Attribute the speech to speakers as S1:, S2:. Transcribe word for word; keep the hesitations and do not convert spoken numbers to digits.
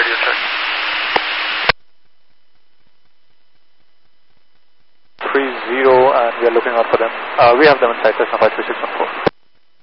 S1: radio check.
S2: three zero, and we are looking out for them. Uh, we have them in sight, Cessna five three six one four.